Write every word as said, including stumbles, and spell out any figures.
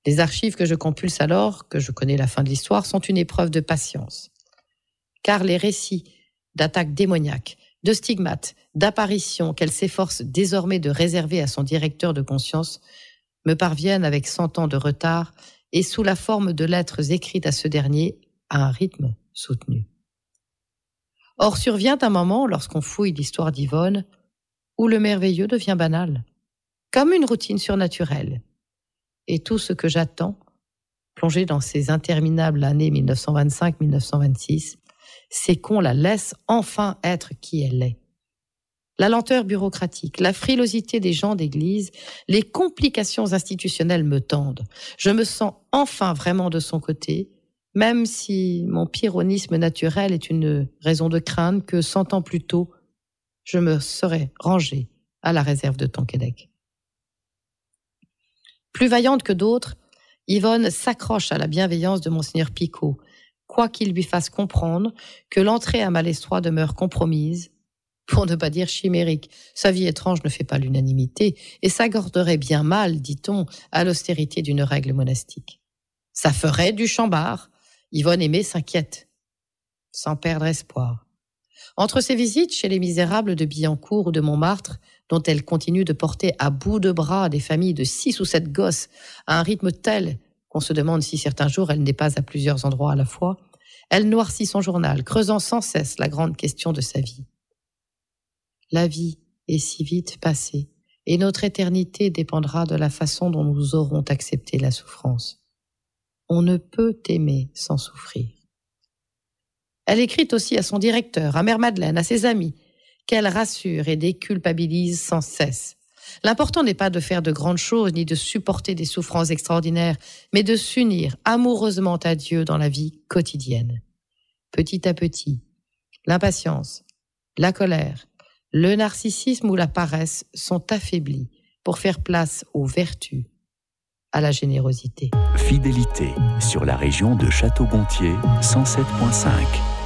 Les archives que je compulse alors, que je connais la fin de l'histoire, sont une épreuve de patience. Car les récits d'attaques démoniaques, de stigmates, d'apparitions qu'elle s'efforce désormais de réserver à son directeur de conscience me parviennent avec cent ans de retard et sous la forme de lettres écrites à ce dernier à un rythme soutenu. Or survient un moment, lorsqu'on fouille l'histoire d'Yvonne, où le merveilleux devient banal, comme une routine surnaturelle. Et tout ce que j'attends, plongé dans ces interminables années mille neuf cent vingt-cinq mille neuf cent vingt-six, c'est qu'on la laisse enfin être qui elle est. La lenteur bureaucratique, la frilosité des gens d'église, les complications institutionnelles me tendent. Je me sens enfin vraiment de son côté, même si mon pyrrhonisme naturel est une raison de craindre que cent ans plus tôt, je me serais rangée à la réserve de Tonquédec. Plus vaillante que d'autres, Yvonne s'accroche à la bienveillance de Monseigneur Picot, quoi qu'il lui fasse comprendre que l'entrée à Malestroit demeure compromise, pour ne pas dire chimérique. Sa vie étrange ne fait pas l'unanimité et s'accorderait bien mal, dit-on, à l'austérité d'une règle monastique. Ça ferait du chambard. Yvonne Aimée s'inquiète, sans perdre espoir. Entre ses visites chez les misérables de Billancourt ou de Montmartre, dont elle continue de porter à bout de bras des familles de six ou sept gosses à un rythme tel qu'on se demande si certains jours elle n'est pas à plusieurs endroits à la fois, elle noircit son journal, creusant sans cesse la grande question de sa vie. La vie est si vite passée, et notre éternité dépendra de la façon dont nous aurons accepté la souffrance. On ne peut aimer sans souffrir. Elle écrit aussi à son directeur, à Mère Madeleine, à ses amis, qu'elle rassure et déculpabilise sans cesse. L'important n'est pas de faire de grandes choses ni de supporter des souffrances extraordinaires, mais de s'unir amoureusement à Dieu dans la vie quotidienne. Petit à petit, l'impatience, la colère, le narcissisme ou la paresse sont affaiblis pour faire place aux vertus, à la générosité. Fidélité sur la région de Château-Gontier, cent sept virgule cinq.